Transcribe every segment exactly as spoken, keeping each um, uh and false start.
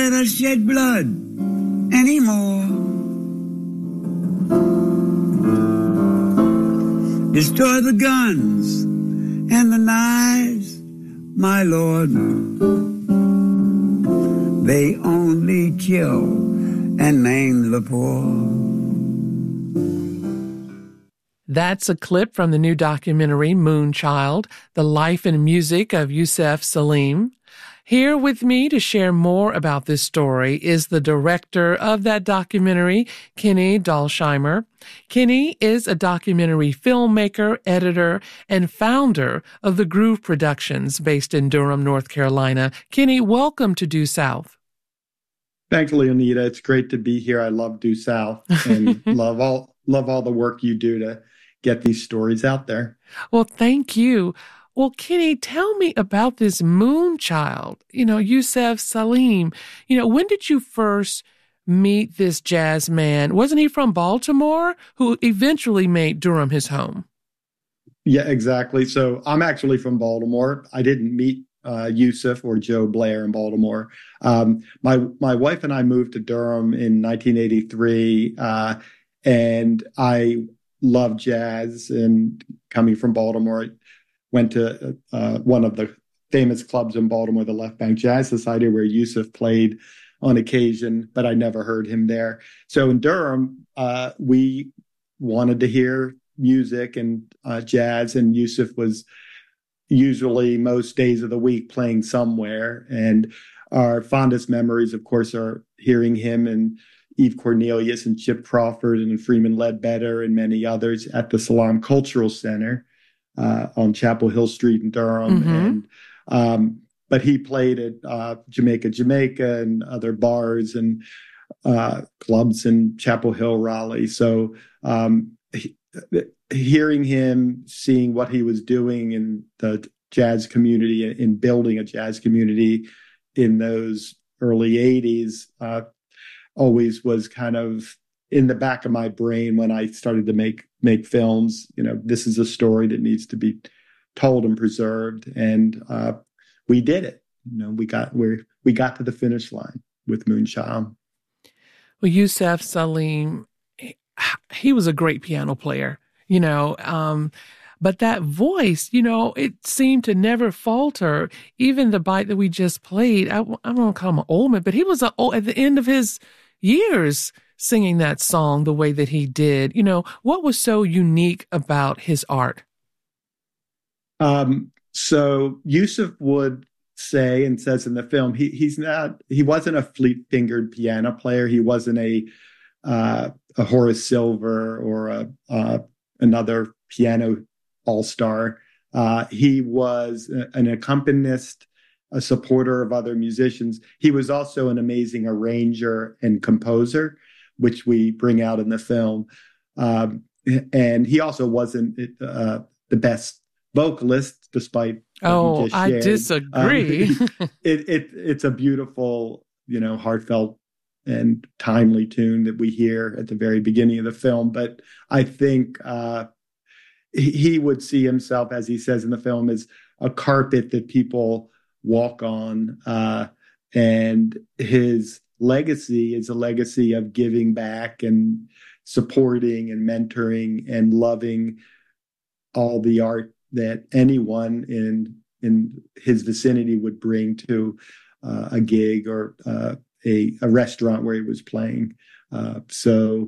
let us shed blood anymore. Destroy the guns and the knives, my Lord. They only kill and maim the poor. That's a clip from the new documentary, Moonchild, The Life and Music of Yusef Salaam. Here with me to share more about this story is the director of that documentary, Kenny Dolsheimer. Kenny is a documentary filmmaker, editor, and founder of the Groove Productions based in Durham, North Carolina. Kenny, welcome to Due South. Thanks, Leonida. It's great to be here. I love Due South and love all love all the work you do to get these stories out there. Well, thank you. Well, Kenny, tell me about this Moonchild, you know, Yusef Salaam. You know, when did you first meet this jazz man? Wasn't he from Baltimore, who eventually made Durham his home? Yeah, exactly. So I'm actually from Baltimore. I didn't meet uh, Yusef or Joe Blair in Baltimore. Um, my my wife and I moved to Durham in nineteen eighty-three, uh, and I love jazz. And coming from Baltimore, I went to uh, one of the famous clubs in Baltimore, the Left Bank Jazz Society, where Yusef played on occasion, but I never heard him there. So in Durham, uh, we wanted to hear music and uh, jazz, and Yusef was usually most days of the week playing somewhere. And our fondest memories, of course, are hearing him and Eve Cornelius and Chip Crawford and Freeman Ledbetter and many others at the Salaam Cultural Center uh, on Chapel Hill Street in Durham. Mm-hmm. And um, but he played at uh, Jamaica, Jamaica, and other bars and uh, clubs in Chapel Hill, Raleigh. So um, he, hearing him, seeing what he was doing in the jazz community, in building a jazz community in those early eighties, uh, always was kind of in the back of my brain when I started to make make films. You know, this is a story that needs to be told and preserved, and uh, we did it. You know, we got we we got to the finish line with Moonchild. Well, Yusef Salaam, he was a great piano player. You know, um, but that voice, you know, it seemed to never falter. Even the bite that we just played, I, I don't call him an old man, but he was a, at the end of his years singing that song the way that he did. You know, what was so unique about his art? Um, so Yusef would say, and says in the film, he he's not, he wasn't a fleet-fingered piano player. He wasn't a uh, a Horace Silver or a uh, another piano all-star. Uh, he was an accompanist, a supporter of other musicians. He was also an amazing arranger and composer, which we bring out in the film. Um, and he also wasn't uh, the best vocalist, despite oh, I disagree. Um, it, it it's a beautiful, you know, heartfelt and timely tune that we hear at the very beginning of the film. But I think uh, he, he would see himself, as he says in the film, as a carpet that people walk on. Uh, and his legacy is a legacy of giving back and supporting and mentoring and loving all the art that anyone in in his vicinity would bring to uh, a gig or uh, a, a restaurant where he was playing. Uh, so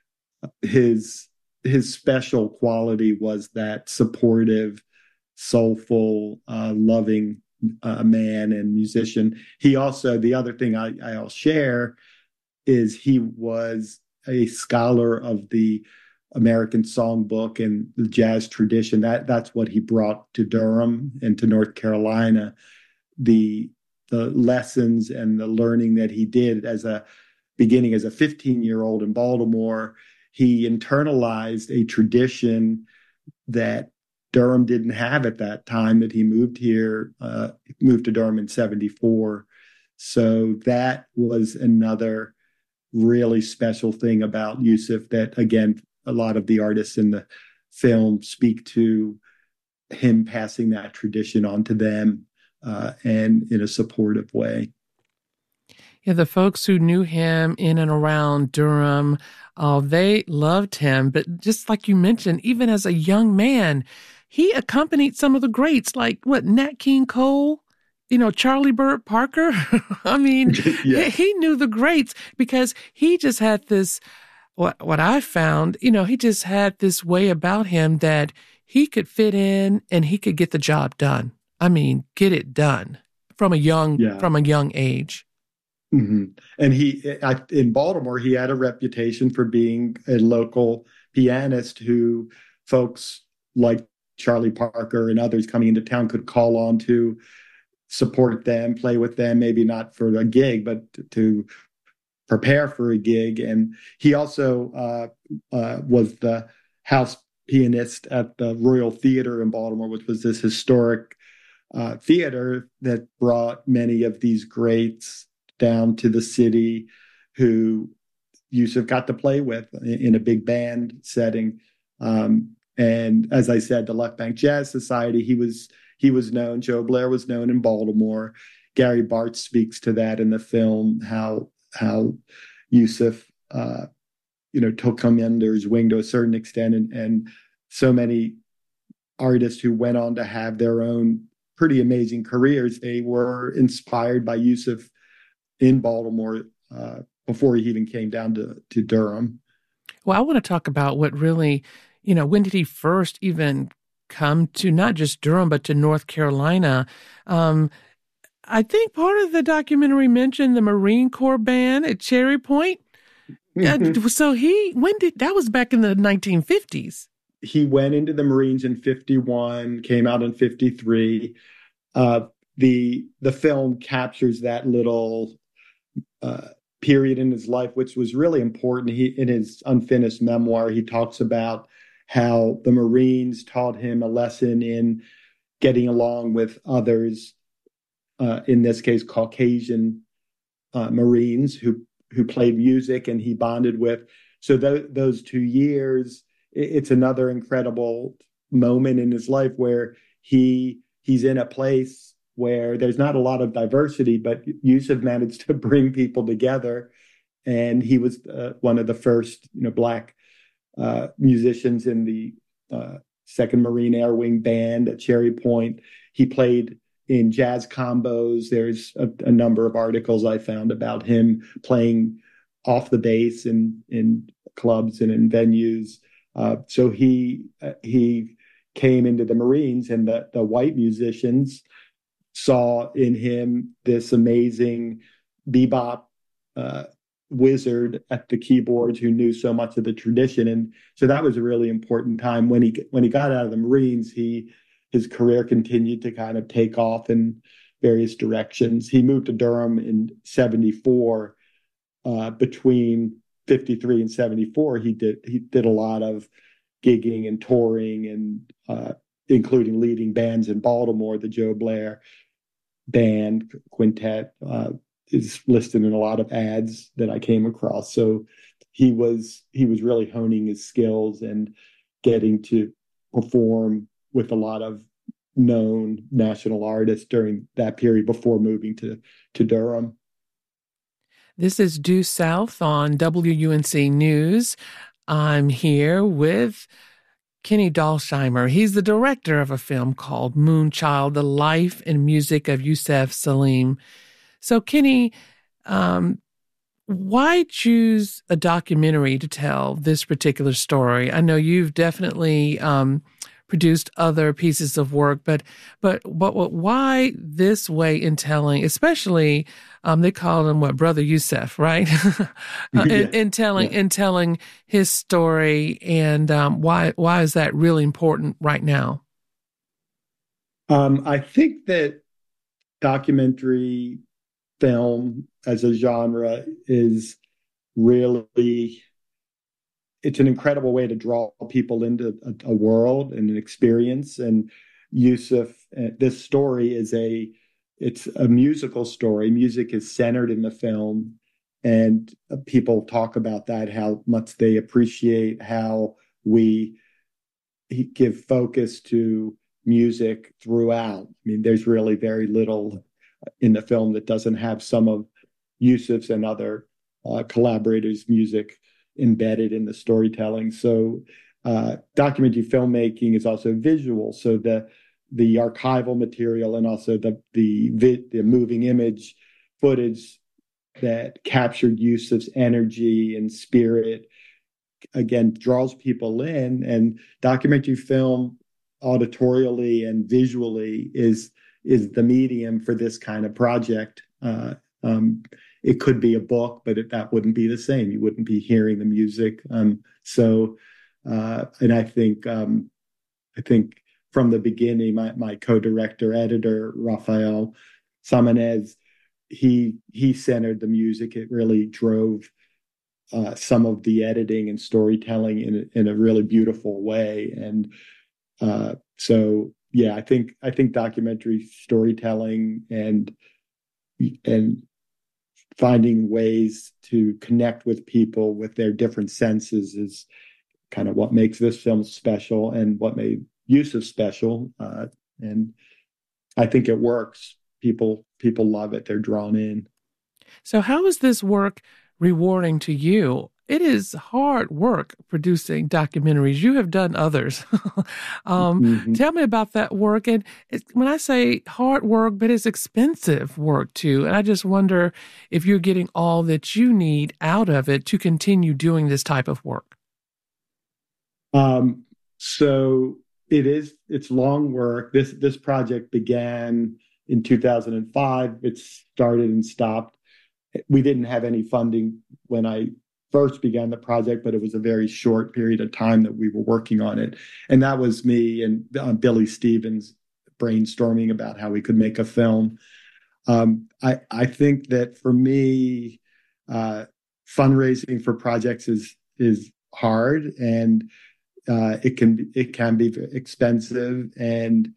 his his special quality was that supportive, soulful, uh, loving uh, man and musician. He also, the other thing I, I'll share is he was a scholar of the American songbook and the jazz tradition. That that's what he brought to Durham and to North Carolina. The the lessons and the learning that he did as a beginning as a fifteen-year-old in Baltimore, he internalized a tradition that Durham didn't have at that time that he moved here, uh, moved to Durham in seventy-four. So that was another really special thing about Yusef that, again, a lot of the artists in the film speak to him passing that tradition on to them uh, and in a supportive way. Yeah, the folks who knew him in and around Durham, uh, they loved him. But just like you mentioned, even as a young man, he accompanied some of the greats like what, Nat King Cole, you know, Charlie Bird Parker. I mean, Yeah. he, he knew the greats because he just had this, what, what I found, you know, he just had this way about him that he could fit in and he could get the job done. I mean, get it done from a young, Yeah. from a young age. Mm-hmm. And he, I, in Baltimore, he had a reputation for being a local pianist who folks like Charlie Parker and others coming into town could call on to support them, play with them, maybe not for a gig, but to prepare for a gig. And he also uh, uh, was the house pianist at the Royal Theater in Baltimore, which was this historic uh, theater that brought many of these greats down to the city who Yusuf got to play with in a big band setting. Um, and as I said, the Left Bank Jazz Society, he was he was known, Joe Blair was known in Baltimore. Gary Bartz speaks to that in the film, how how Yusuf uh, you know, took him under his wing to a certain extent, and, and so many artists who went on to have their own pretty amazing careers, they were inspired by Yusuf in Baltimore uh, before he even came down to, to Durham. Well, I want to talk about what really, you know, when did he first even come to not just Durham, but to North Carolina? Um, I think part of the documentary mentioned the Marine Corps band at Cherry Point. Mm-hmm. Uh, so he, when did, that was back in the nineteen fifties. He went into the Marines in fifty-one, came out in fifty-three. Uh, the, the film captures that little Uh, period in his life, which was really important. He, in his unfinished memoir, he talks about how the Marines taught him a lesson in getting along with others, uh, in this case, Caucasian uh, Marines who who played music and he bonded with. So th- those two years, it, it's another incredible moment in his life where he he's in a place where there's not a lot of diversity, but Yusuf managed to bring people together. And he was uh, one of the first, you know, Black uh, musicians in the uh, Second Marine Air Wing Band at Cherry Point. He played in jazz combos. There's a, a number of articles I found about him playing off the bass in, in clubs and in venues. Uh, so he uh, he came into the Marines, and the, the white musicians saw in him this amazing bebop uh, wizard at the keyboards who knew so much of the tradition. And so that was a really important time. When he when he got out of the Marines, he his career continued to kind of take off in various directions. He moved to Durham in seventy-four. Uh, between fifty-three and seventy-four, he did he did a lot of gigging and touring, and uh, including leading bands in Baltimore. The Joe Blair Band Quintet uh, is listed in a lot of ads that I came across. So he was he was really honing his skills and getting to perform with a lot of known national artists during that period before moving to to Durham. This is Due South on W U N C News. I'm here with Kenny Dalsheimer. He's the director of a film called Moonchild, The Life and Music of Yusef Salaam. So, Kenny, um, why choose a documentary to tell this particular story? I know you've definitely um, produced other pieces of work, but but but, but why this way in telling, especially um, they call him what, Brother Yusef, right? uh, Yeah. in, in telling Yeah. in telling his story, and um, why why is that really important right now? Um, I think that documentary film as a genre is really, it's an incredible way to draw people into a, a world and an experience. And Yusuf, uh, this story is a, it's a musical story. Music is centered in the film, and uh, people talk about that, how much they appreciate how we give focus to music throughout. I mean, there's really very little in the film that doesn't have some of Yusuf's and other uh, collaborators' music embedded in the storytelling. So uh, documentary filmmaking is also visual. So the the archival material and also the the, the moving image footage that captured Yusuf's energy and spirit, again, draws people in. And documentary film, auditorially and visually, is is the medium for this kind of project. Uh, um, it could be a book, but it, that wouldn't be the same. You wouldn't be hearing the music. Um, so, uh, and I think um, I think from the beginning, my my co-director, editor Rafael Samanez, he he centered the music. It really drove uh, some of the editing and storytelling in in a really beautiful way. And uh, so, yeah, I think I think documentary storytelling and and finding ways to connect with people with their different senses is kind of what makes this film special and what made Yusuf special. Uh, and I think it works. People people love it. They're drawn in. So how is this work rewarding to you? It is hard work producing documentaries. You have done others. um, mm-hmm. Tell me about that work. And it's, when I say hard work, but it's expensive work too. And I just wonder if you're getting all that you need out of it to continue doing this type of work. Um, so it is, it's long work. This, this project began in two thousand five. It started and stopped. We didn't have any funding when I first began the project, but it was a very short period of time that we were working on it. And that was me and uh, Billy Stevens brainstorming about how we could make a film. Um, I, I think that for me, uh, fundraising for projects is is hard, and uh, it can it can be expensive, and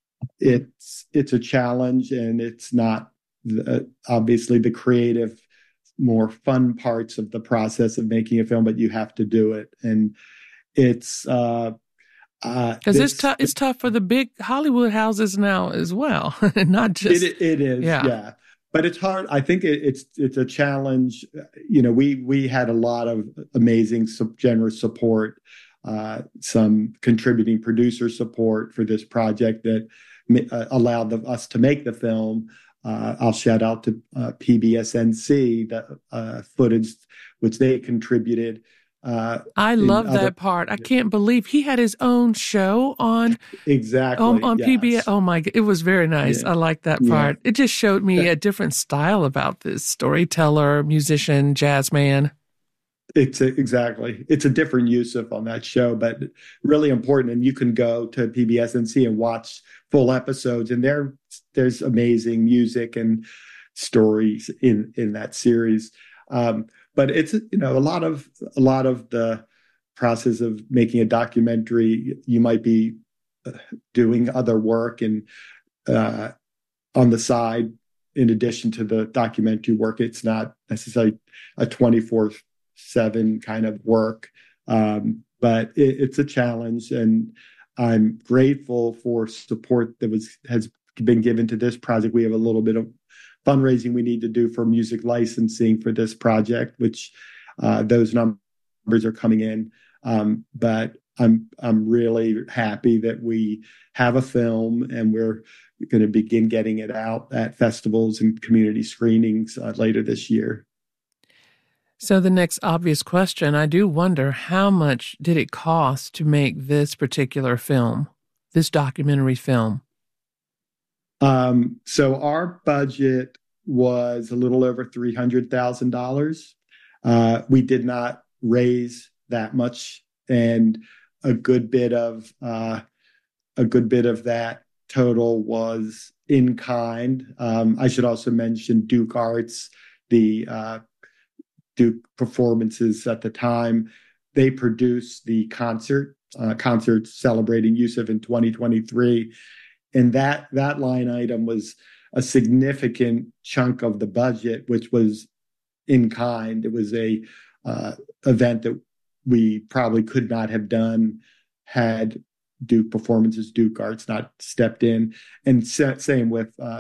it's it's a challenge, and it's not the, obviously the creative, more fun parts of the process of making a film, but you have to do it. And it's uh uh because it's tough it's tough for the big Hollywood houses now as well. Not just it, it is yeah. yeah but it's hard. I think it, it's it's a challenge. You know, we we had a lot of amazing generous support, uh some contributing producer support for this project that uh, allowed the, us to make the film. Uh, I'll shout out to uh, P B S N C, the uh, footage which they contributed. Uh, I love other, that part. I can't believe he had his own show on exactly on, on yes. P B S. Oh my! It was very nice. Yeah. I like that part. Yeah. It just showed me a different style about this storyteller, musician, jazz man. It's a, exactly. It's a different Yusuf on that show, but really important. And you can go to P B S N C and watch full episodes, and there there's amazing music and stories in in that series. Um, but it's you know a lot of a lot of the process of making a documentary. You might be doing other work and uh, on the side in addition to the documentary work. It's not necessarily a twenty-four seven kind of work, um, but it, it's a challenge, and I'm grateful for support that was has been given to this project. We have a little bit of fundraising we need to do for music licensing for this project, which uh, those numbers are coming in. Um, but I'm I'm really happy that we have a film, and we're going to begin getting it out at festivals and community screenings uh, later this year. So the next obvious question, I do wonder, how much did it cost to make this particular film, this documentary film? Um, so our budget was a little over three hundred thousand dollars. Uh, we did not raise that much, and a good bit of uh, a good bit of that total was in kind. Um, I should also mention Duke Arts, the uh, Duke Performances at the time. They produced the concert, uh, concert celebrating Yusuf in twenty twenty-three. And that, that line item was a significant chunk of the budget, which was in kind. It was a uh, event that we probably could not have done had Duke Performances, Duke Arts not stepped in. And sa- same with uh,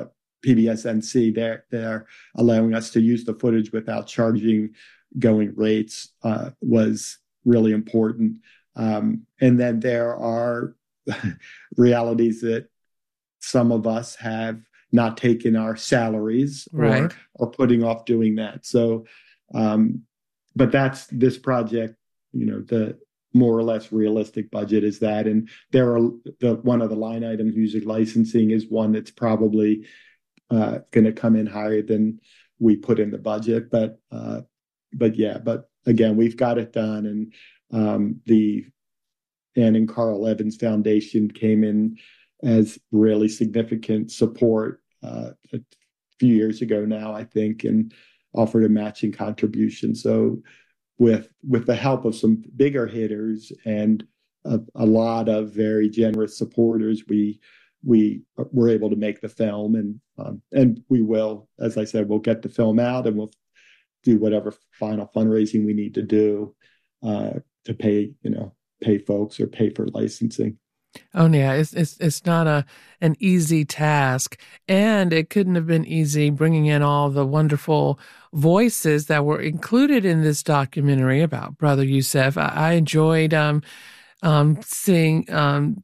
P B S N C, they're, they're allowing us to use the footage without charging going rates uh, was really important. Um, and then there are realities that some of us have not taken our salaries right. or or putting off doing that. So, um, but that's this project, you know, the more or less realistic budget is that. And there are the one of the line items, music licensing, is one that's probably uh, going to come in higher than we put in the budget. But uh, but yeah, but again, we've got it done. And um, the Ann and Carl Evans Foundation came in as really significant support uh, a few years ago now, I think, and offered a matching contribution. So with with the help of some bigger hitters and a, a lot of very generous supporters, we we were able to make the film, and um, and we will, as I said, we'll get the film out, and we'll do whatever final fundraising we need to do uh, to pay, you know, pay folks or pay for licensing. Oh yeah, it's it's it's not a an easy task, and it couldn't have been easy bringing in all the wonderful voices that were included in this documentary about Brother Yusef. I, I enjoyed um, um, seeing um,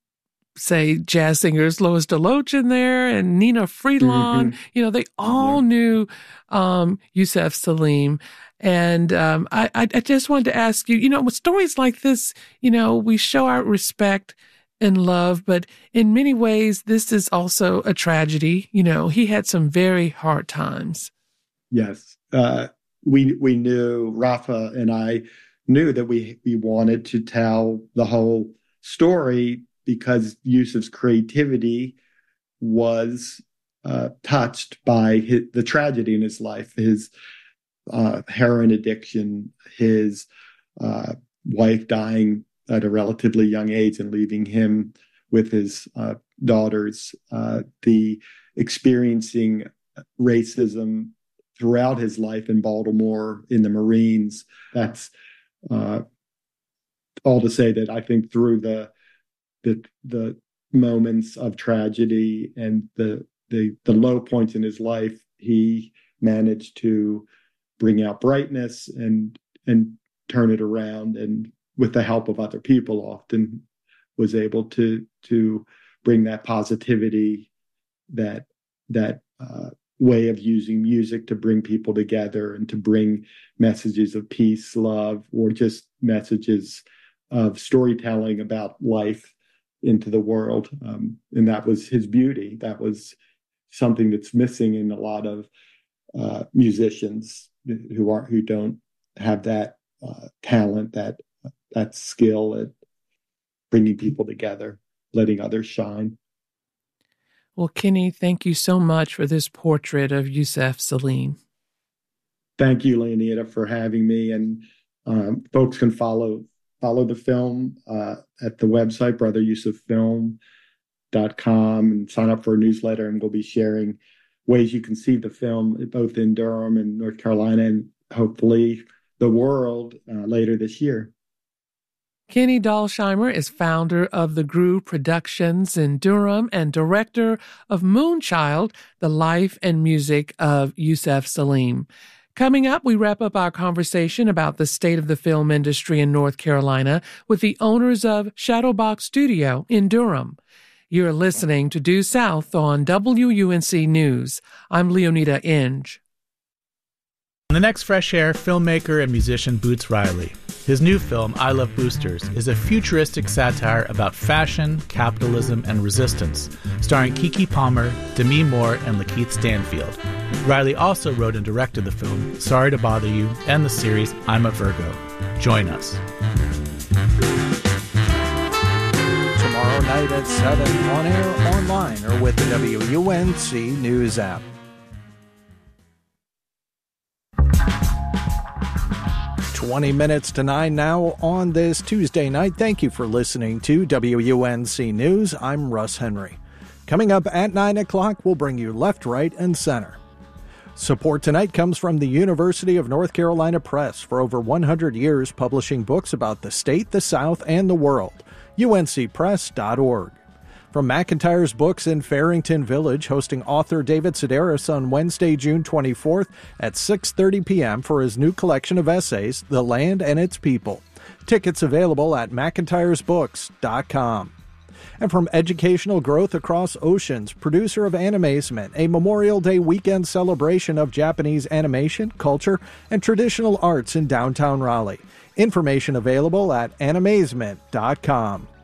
say jazz singers Lois DeLoach in there and Nina Freelon. Mm-hmm. You know, they all yeah. knew um, Yusef Salaam. And um, I, I just wanted to ask you, you know, with stories like this, you know, we show our respect and love, but in many ways, this is also a tragedy. You know, he had some very hard times. Yes. Uh, we we knew, Rafa and I knew that we, we wanted to tell the whole story because Yusef's creativity was uh, touched by his, the tragedy in his life, his uh, heroin addiction, his uh, wife dying at a relatively young age and leaving him with his uh, daughters, uh, the experiencing racism throughout his life in Baltimore, in the Marines. That's uh, all to say that I think through the the the moments of tragedy and the the the low points in his life, he managed to bring out brightness and and turn it around, and with the help of other people, often was able to to bring that positivity, that that uh, way of using music to bring people together and to bring messages of peace, love, or just messages of storytelling about life into the world. Um, and that was his beauty. That was something that's missing in a lot of uh, musicians who aren't who don't have that uh, talent, that that skill at bringing people together, letting others shine. Well, Kenny, thank you so much for this portrait of Yusef Salaam. Thank you, Leonida, for having me. And um, folks can follow follow the film uh, at the website, brother yusef film dot com, and sign up for a newsletter, and we'll be sharing ways you can see the film both in Durham and North Carolina, and hopefully the world uh, later this year. Kenny Dalsheimer is founder of the Groove Productions in Durham and director of Moonchild, the life and music of Yusef Salaam. Coming up, we wrap up our conversation about the state of the film industry in North Carolina with the owners of Shadowbox Studio in Durham. You're listening to Due South on W U N C News. I'm Leonida Inge. On the next Fresh Air, filmmaker and musician Boots Riley. His new film, I Love Boosters, is a futuristic satire about fashion, capitalism, and resistance, starring Keke Palmer, Demi Moore, and Lakeith Stanfield. Riley also wrote and directed the film Sorry to Bother You and the series I'm a Virgo. Join us. Tomorrow night at seven, on air, online, or with the W U N C News app. twenty minutes to nine now on this Tuesday night. Thank you for listening to W U N C News. I'm Russ Henry. Coming up at nine o'clock, we'll bring you Left, Right, and Center. Support tonight comes from the University of North Carolina Press, for over one hundred years publishing books about the state, the South, and the world. U N C press dot org. From McIntyre's Books in Farrington Village, hosting author David Sedaris on Wednesday, June twenty-fourth at six thirty p.m. for his new collection of essays, The Land and Its People. Tickets available at mcintyres books dot com. And from Educational Growth Across Oceans, producer of Animazement, a Memorial Day weekend celebration of Japanese animation, culture, and traditional arts in downtown Raleigh. Information available at animazement dot com.